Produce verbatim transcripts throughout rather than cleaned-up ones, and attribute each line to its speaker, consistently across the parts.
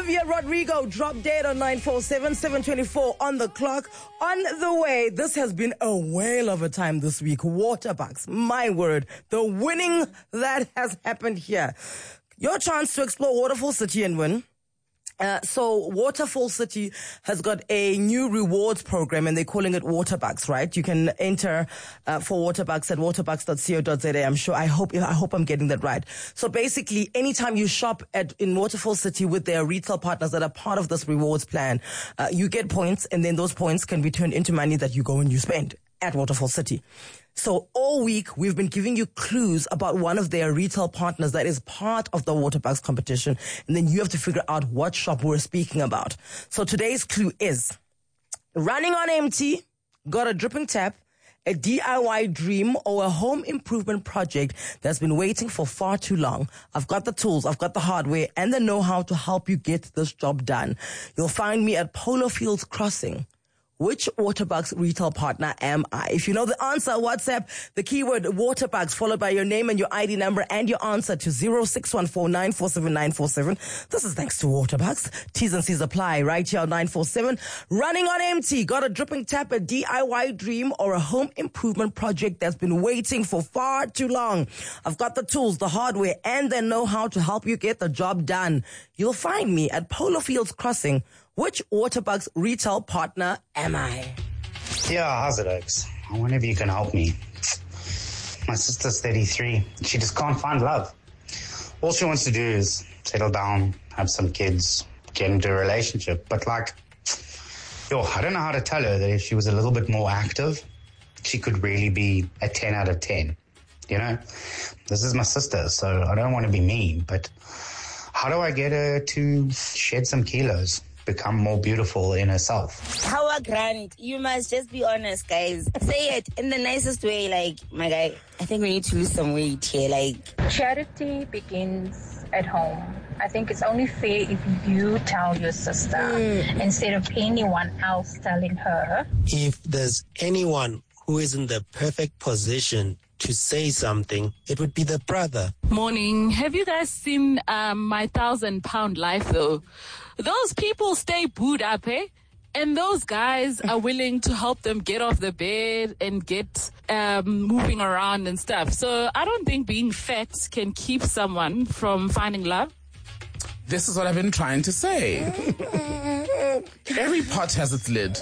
Speaker 1: Olivia Rodrigo, Drop Dead on nine four seven, seven twenty-four on the clock. On the way, this has been a whale of a time this week. Waterbucks, my word, the winning that has happened here. Your chance to explore Waterfall City and win. Uh, so Waterfall City has got a new rewards program and they're calling it Waterbucks, right? You can enter uh, for Waterbucks at waterbucks dot co dot za. I'm sure, I hope, I hope I'm getting that right. So basically, anytime you shop at, in Waterfall City with their retail partners that are part of this rewards plan, uh, you get points and then those points can be turned into money that you go and you spend at Waterfall City. So all week, we've been giving you clues about one of their retail partners that is part of the Waterbucks competition. And then you have to figure out what shop we're speaking about. So today's clue is running on empty, got a dripping tap, a D I Y dream, or a home improvement project that's been waiting for far too long. I've got the tools, I've got the hardware, and the know-how to help you get this job done. You'll find me at Polo Fields Crossing. Which Waterbucks retail partner am I? If you know the answer, WhatsApp the keyword Waterbucks followed by your name and your I D number and your answer to zero six one four nine four seven nine four seven. This is thanks to Waterbucks. T's and C's apply right here on nine four seven. Running on empty. Got a dripping tap, a D I Y dream, or a home improvement project that's been waiting for far too long. I've got the tools, the hardware, and the know-how to help you get the job done. You'll find me at Polo Fields Crossing. Which Waterbucks retail partner am I?
Speaker 2: Yeah, how's it, Oaks? I wonder if you can help me. My sister's thirty-three. She just can't find love. All she wants to do is settle down, have some kids, get into a relationship. But like, yo, I don't know how to tell her that if she was a little bit more active, she could really be a ten out of ten. You know? This is my sister, so I don't want to be mean, but how do I get her to shed some kilos? Become more beautiful in herself.
Speaker 3: How grand. You must just be honest, guys. Say it in the nicest way, like, my guy, I think we need to lose some weight here, like.
Speaker 4: Charity begins at home. I think it's only fair if you tell your sister mm. instead of anyone else telling her.
Speaker 5: If there's anyone who is in the perfect position to say something, it would be the brother.
Speaker 6: Morning. Have you guys seen um, my thousand pound life though? Those people stay booed up, eh? And those guys are willing to help them get off the bed and get um, moving around and stuff. So I don't think being fat can keep someone from finding love.
Speaker 7: This is what I've been trying to say. Every pot has its lid.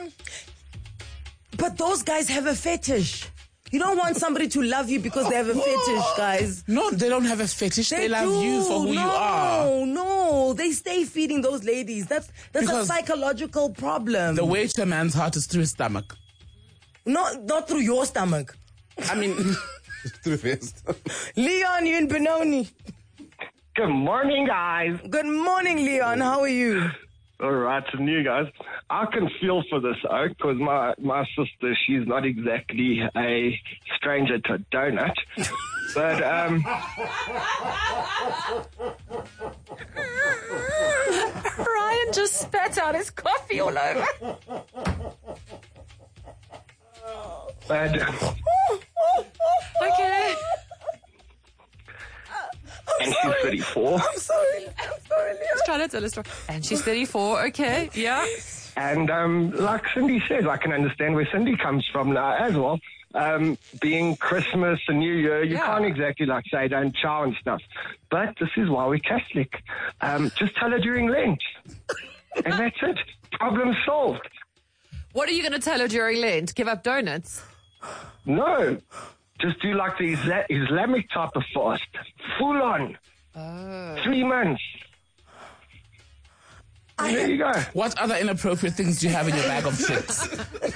Speaker 1: But those guys have a fetish. You don't want somebody to love you because they have a fetish, guys.
Speaker 7: No, they don't have a fetish. They, they love do. you for who
Speaker 1: no,
Speaker 7: you are.
Speaker 1: No, no. They stay feeding those ladies. That's that's because a psychological problem.
Speaker 7: The way to a man's heart is through his stomach.
Speaker 1: Not, not through your stomach.
Speaker 7: I mean, through his stomach.
Speaker 1: Leon, you in Benoni.
Speaker 8: Good morning, guys.
Speaker 1: Good morning, Leon. How are you?
Speaker 8: All right, and you guys, I can feel for this, because my, my sister, she's not exactly a stranger to donut, but, um...
Speaker 9: Ryan just spat out his coffee all over.
Speaker 8: But...
Speaker 9: Okay.
Speaker 8: And she's thirty-four.
Speaker 1: I'm sorry. I'm sorry, Leon.
Speaker 9: Let's try to tell a story. And she's thirty-four. Okay. Yeah.
Speaker 8: And um, like Cindy says, I can understand where Cindy comes from now as well. Um, being Christmas and New Year, you
Speaker 9: yeah.
Speaker 8: can't exactly like say don't chow and stuff. But this is why we're Catholic. Um, just tell her during Lent. And that's it. Problem solved.
Speaker 9: What are you going to tell her during Lent? Give up donuts?
Speaker 8: No. Just do like the Isla- Islamic type of fast. Full on.
Speaker 9: Oh.
Speaker 8: Three months.
Speaker 1: I
Speaker 8: there you go.
Speaker 7: What other inappropriate things do you have in your bag of tricks?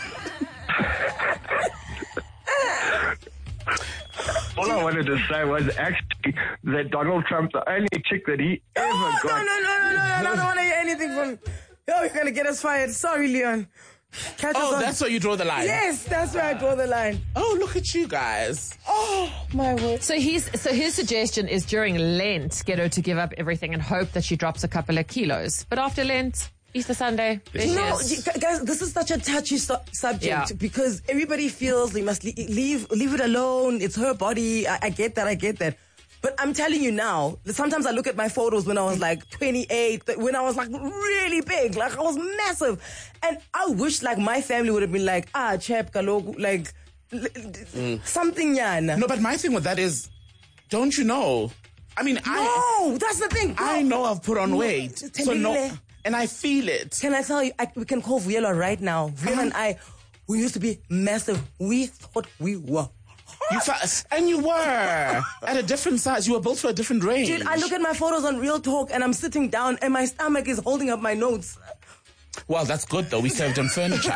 Speaker 8: All I wanted to say was actually that Donald Trump, the only chick that he ever
Speaker 1: oh,
Speaker 8: got.
Speaker 1: No, no, no, no, no, no. I don't want to hear anything from... Oh, you're going to get us fired. Sorry, Leon. Catch
Speaker 7: oh,
Speaker 1: us
Speaker 7: that's where you draw the line.
Speaker 1: Yes, that's where I draw the line.
Speaker 7: Oh, look at you guys.
Speaker 1: Oh, my word.
Speaker 9: So his so his suggestion is during Lent, get her to give up everything and hope that she drops a couple of kilos. But after Lent, Easter Sunday, there
Speaker 1: no,
Speaker 9: she is.
Speaker 1: guys, this is such a touchy su- subject
Speaker 9: Yeah.
Speaker 1: because everybody feels they must leave leave, leave it alone. It's her body. I, I get that. I get that. But I'm telling you now, sometimes I look at my photos when I was like twenty-eight, when I was like really big, like I was massive. And I wish like my family would have been like, ah, chep, kaloku, like mm. something yana.
Speaker 7: No, but my thing with that is, don't you know? I mean,
Speaker 1: no,
Speaker 7: I...
Speaker 1: No, that's the thing. Bro.
Speaker 7: I know I've put on weight. So no, and I feel it.
Speaker 1: Can I tell you, I, we can call Vuyelwa right now. Vuyelwa uh-huh. and I, we used to be massive. We thought we were.
Speaker 7: You fa- and you were at a different size. You were built for a different range.
Speaker 1: Dude, I look at my photos on Real Talk and I'm sitting down and my stomach is holding up my notes.
Speaker 7: Well, that's good though. We served on furniture.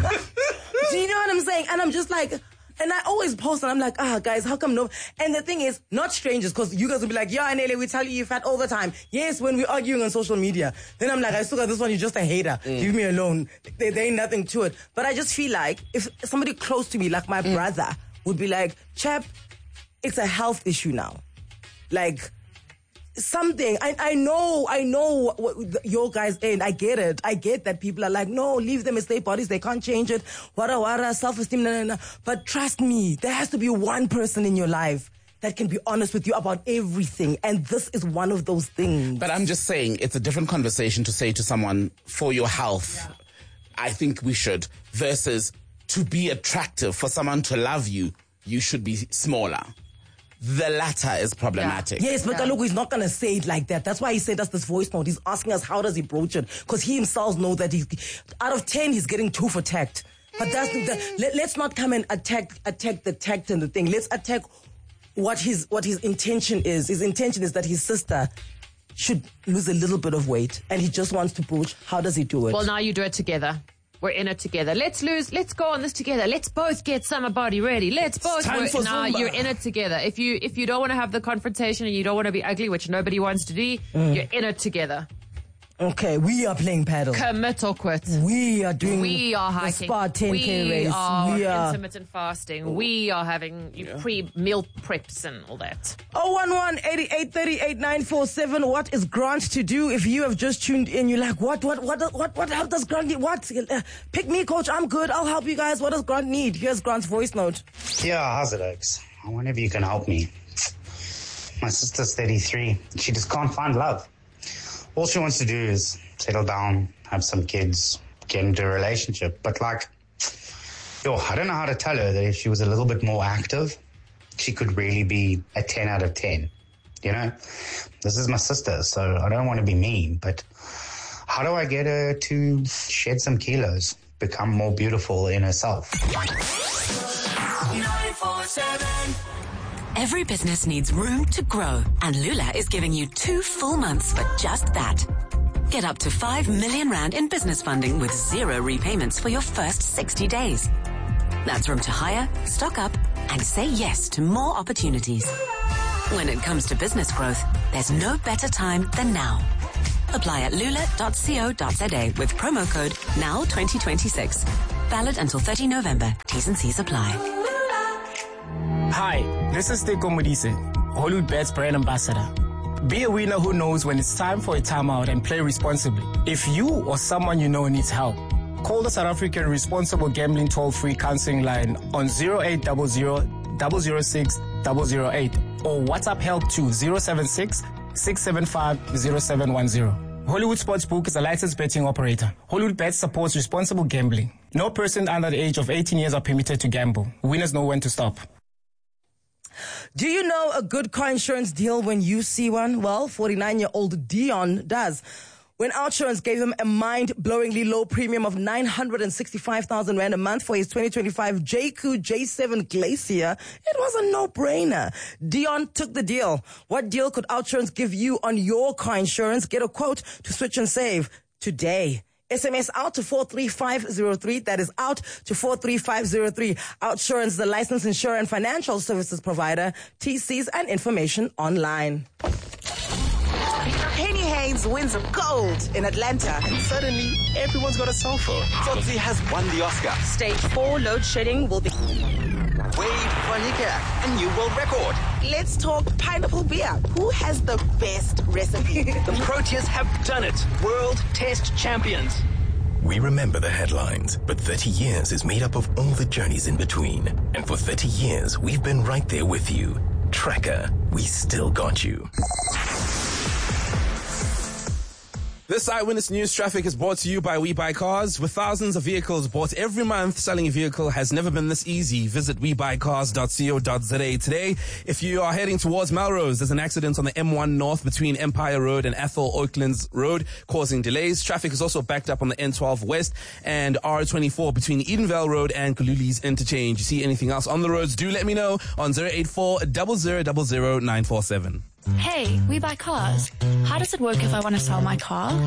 Speaker 1: Do you know what I'm saying? And I'm just like, and I always post and I'm like, ah, guys, how come no? And the thing is, not strangers, because you guys will be like, yeah, Anele, we tell you you're fat all the time. Yes, when we're arguing on social media. Then I'm like, I still got this one, you're just a hater. Mm. Leave me alone. There, there ain't nothing to it. But I just feel like if somebody close to me, like my mm. brother, would be like, chap, it's a health issue now. Like, something. I, I know, I know what your guys end. I get it. I get that people are like, no, leave them as their bodies. They can't change it. Wara wara, self-esteem, no, no, no. But trust me, there has to be one person in your life that can be honest with you about everything. And this is one of those things.
Speaker 7: But I'm just saying, it's a different conversation to say to someone, for your health, yeah. I think we should, versus to be attractive, for someone to love you, you should be smaller. The latter is problematic.
Speaker 1: Yeah. Yes, but
Speaker 9: yeah.
Speaker 1: Kaloku, he's not going to say it like that. That's why he sent us this voice note. He's asking us, how does he broach it? Because he himself knows that he's, out of ten, he's getting two for tact. But that's the, let, let's not come and attack attack the tact and the thing. Let's attack what his what his intention is. His intention is that his sister should lose a little bit of weight, and he just wants to broach. How does he do it?
Speaker 9: Well, now you do it together. We're in it together. Let's lose. Let's go on this together. Let's both get summer body ready. Let's both.
Speaker 7: Time for
Speaker 9: now
Speaker 7: Zumba.
Speaker 9: You're in it together. If you if you don't want to have the confrontation and you don't want to be ugly, which nobody wants to be, mm. you're in it together.
Speaker 1: Okay, we are playing paddle.
Speaker 9: Commit or quit.
Speaker 1: We are doing
Speaker 9: we are hiking.
Speaker 1: the Spa ten K
Speaker 9: we
Speaker 1: race.
Speaker 9: Are
Speaker 1: we are
Speaker 9: intermittent fasting. We are having yeah. pre-meal preps and all that.
Speaker 1: oh one one, eight eight three eight, nine four seven. What is Grant to do? If you have just tuned in, you're like, what, what, what, what, what help does Grant need? What? Uh, pick me, coach. I'm good. I'll help you guys. What does Grant need? Here's Grant's voice note.
Speaker 2: Yeah, how's it, Oaks? I wonder if you can help me. My sister's thirty-three. She just can't find love. All she wants to do is settle down, have some kids, get into a relationship. But like, yo, I don't know how to tell her that if she was a little bit more active, she could really be a ten out of ten. You know, this is my sister, so I don't want to be mean, but how do I get her to shed some kilos, become more beautiful in herself?
Speaker 10: nine four seven Every business needs room to grow, and Lula is giving you two full months for just that. Get up to five million rand in business funding with zero repayments for your first sixty days. That's room to hire, stock up, and say yes to more opportunities. When it comes to business growth, there's no better time than now. Apply at lula dot co dot za with promo code N O W twenty twenty-six. Valid until thirtieth of November. T's and C's apply.
Speaker 11: Hi, this is Teko Modise, Hollywood Bets brand ambassador. Be a winner who knows when it's time for a timeout and play responsibly. If you or someone you know needs help, call the South African Responsible Gambling toll-free counseling line on zero eight zero zero, zero zero six, zero zero eight or WhatsApp help to zero seven six, six seven five, zero seven one zero. Hollywood Sportsbook is a licensed betting operator. Hollywood Bets supports responsible gambling. No person under the age of eighteen years are permitted to gamble. Winners know when to stop.
Speaker 1: Do you know a good car insurance deal when you see one? Well, forty-nine-year-old Dion does. When OUTsurance gave him a mind-blowingly low premium of nine hundred sixty-five thousand rand a month for his twenty twenty-five J Q J seven Glacier, it was a no-brainer. Dion took the deal. What deal could OUTsurance give you on your car insurance? Get a quote to switch and save today. S M S out to four three five zero three. That is out to four three five zero three. OUTsurance, the licensed insurer and financial services provider. T Cs and information online.
Speaker 12: Henny Haynes wins gold in Atlanta.
Speaker 13: And suddenly, everyone's got a cell phone. Tsotsi has won the Oscar.
Speaker 12: Stage four load shedding will be...
Speaker 13: Wade Vanika, a new world record.
Speaker 12: Let's talk pineapple beer. Who has the best recipe?
Speaker 13: The Proteas have done it. World Test Champions.
Speaker 14: We remember the headlines, but thirty years is made up of all the journeys in between. And for thirty years, we've been right there with you. Tracker, we still got you.
Speaker 15: This Eyewitness News Traffic is brought to you by We Buy Cars. With thousands of vehicles bought every month, selling a vehicle has never been this easy. Visit we buy cars dot co dot za today. If you are heading towards Melrose, there's an accident on the M one North between Empire Road and Ethel Oaklands Road, causing delays. Traffic is also backed up on the N twelve West and R twenty-four between Edenvale Road and Kululi's Interchange. You see anything else on the roads, do let me know on zero eight four, zero zero zero zero nine four seven.
Speaker 16: Hey, We Buy Cars. How does it work if I want to sell my car?